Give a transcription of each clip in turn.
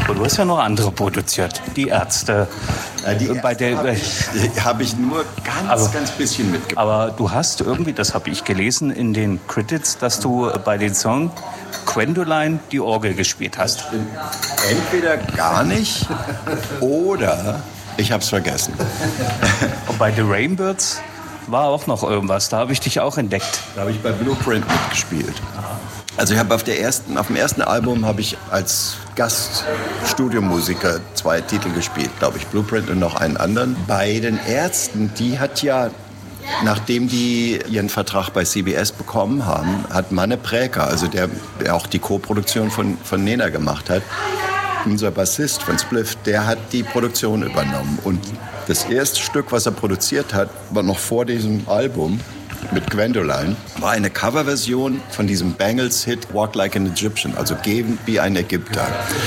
Und du hast ja noch andere produziert, die Ärzte. Ja, die habe ich nur ganz bisschen mitgebracht. Aber du hast irgendwie, das habe ich gelesen in den Credits, dass du bei den Song Gwendoline die Orgel gespielt hast. Entweder gar nicht oder ich habe es vergessen. Und bei The Rainbirds war auch noch irgendwas, da habe ich dich auch entdeckt. Da habe ich bei Blueprint mitgespielt. Also ich habe auf dem ersten Album habe ich als Gaststudiomusiker 2 Titel gespielt, glaube ich, Blueprint und noch einen anderen. Bei den Ärzten, die hat ja, nachdem die ihren Vertrag bei CBS bekommen haben, hat Manne Präker, also der auch die Co-Produktion von Nena gemacht hat, unser Bassist von Spliff, der hat die Produktion übernommen. Und das erste Stück, was er produziert hat, war noch vor diesem Album mit Gwendoline, war eine Coverversion von diesem Bangles-Hit Walk Like an Egyptian, also Gehen wie ein Ägypter.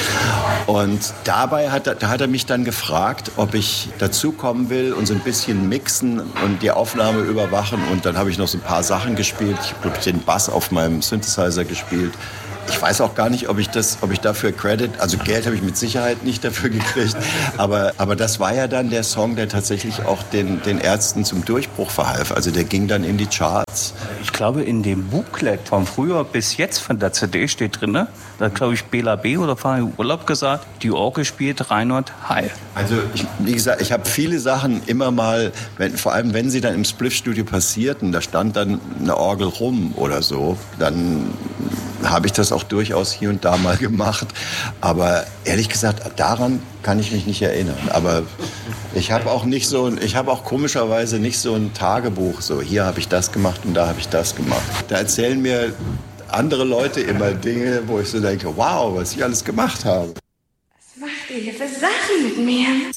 Und dabei hat er mich dann gefragt, ob ich dazukommen will und so ein bisschen mixen und die Aufnahme überwachen. Und dann habe ich noch so ein paar Sachen gespielt. Ich habe den Bass auf meinem Synthesizer gespielt. Ich weiß auch gar nicht, ob ich dafür Credit, also Geld habe ich mit Sicherheit nicht dafür gekriegt, aber das war ja dann der Song, der tatsächlich auch den Ärzten zum Durchbruch verhalf. Also der ging dann in die Charts. Ich glaube, in dem Booklet von früher bis jetzt von der CD steht drin, da hat, glaube ich, Bela B. oder Farin Urlaub gesagt, die Orgel spielt Reinhold Heil. Also wie gesagt, ich habe viele Sachen immer mal, vor allem wenn sie dann im Spliff-Studio passierten, da stand dann eine Orgel rum oder so, dann habe ich das auch durchaus hier und da mal gemacht. Aber ehrlich gesagt, daran kann ich mich nicht erinnern. Aber ich habe auch komischerweise nicht so ein Tagebuch, so hier habe ich das gemacht und da habe ich das gemacht. Da erzählen mir andere Leute immer Dinge, wo ich so denke, wow, was ich alles gemacht habe. Was macht ihr hier für Sachen mit mir?